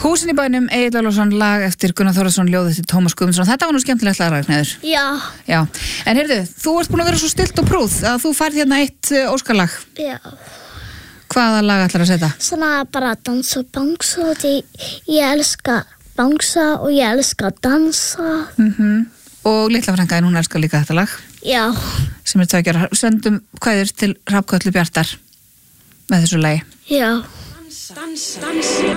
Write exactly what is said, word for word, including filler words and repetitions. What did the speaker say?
Húsin í bænum, Egill Ólafsson, lag eftir Gunnar Þórðarson, ljóð eftir Tómas Guðmundsson. Þetta var nú skemmtilegt lag, Ragnheiður. Já. Já. En heyrðu, þú ert búin að vera svo stillt og prúð að þú færð hérna eitt uh, óskarlag. Já. Hvaða lag ætlar að setja? Svona bara dans og bangsa, því ég elska bangsa og ég elska dansa. Mhm. Og litla frænka, hún elskar líka þetta lag. Já. Sem er tveggjar. Sendum kvæðir til Hrafnköllu Bjartar með þessu lagi. Já. Dans, dans, dans.